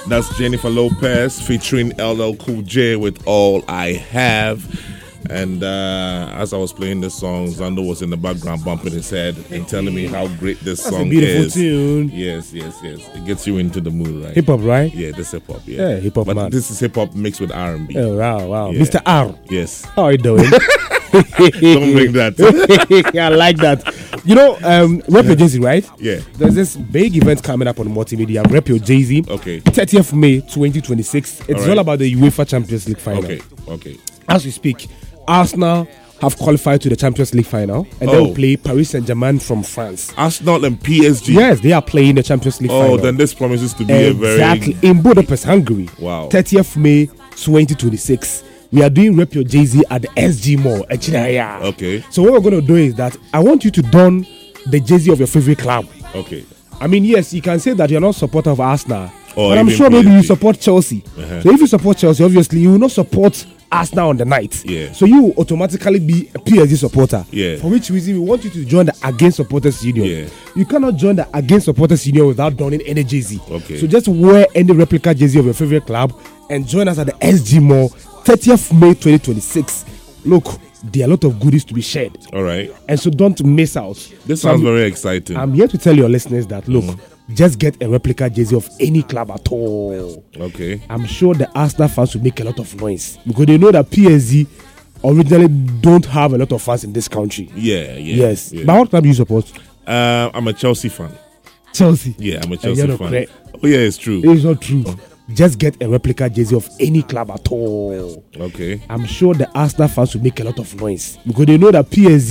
That's Jennifer Lopez featuring LL Cool J with All I Have. And as I was playing this song, Xando was in the background bumping his head and telling me how great this song a beautiful is. Tune. Yes. It gets you into the mood, right? Hip hop, right? Yeah, this hip hop. Yeah, hip hop. But man. this is hip hop mixed with R&B. Oh, wow. Yeah. Mr. R. Yes. How are you doing? Don't bring that. I like that. You know, Rep Your Jay-Z, right? Yeah. There's this big event coming up on multimedia. Rep Your Jay-Z. Okay. 30th May 2026. It's all about the UEFA Champions League final. Okay. As we speak, Arsenal have qualified to the Champions League final, and they will play Paris Saint-Germain from France. Arsenal and PSG. Yes, they are playing the Champions League final. Oh, then this promises to be a very... Exactly. In Budapest, Hungary. Wow. 30th May 2026. We are doing Rep Your Jay-Z at the SG Mall. Okay. So what we're going to do is that I want you to don the Jay-Z of your favorite club. Okay. I mean, yes, you can say that you're not a supporter of Arsenal. Or but I'm sure PSG. maybe you support Chelsea. So if you support Chelsea, obviously you will not support Arsenal on the night. Yeah. So you will automatically be a PSG supporter. Yeah. For which reason we want you to join the Against Supporters Union. Yeah. You cannot join the Against Supporters Union without donning any Jay-Z. Okay. So just wear any replica Jay-Z of your favorite club and join us at the SG Mall, 30th May 2026. Look, there are a lot of goodies to be shared. All right. And so don't miss out. This sounds very exciting. I'm here to tell your listeners that, look, just get a replica Jay-Z of any club at all. Okay. I'm sure the Arsenal fans will make a lot of noise because they know that PSG originally don't have a lot of fans in this country. Yeah. Yes. Yeah. But what club do you support? I'm a Chelsea fan. Chelsea. Yeah, I'm a Chelsea fan. Correct. Oh, yeah, it's true. It is not true. Just get a replica Jay-Z of any club at all. Okay. I'm sure the Arsenal fans will make a lot of noise because they know that PSG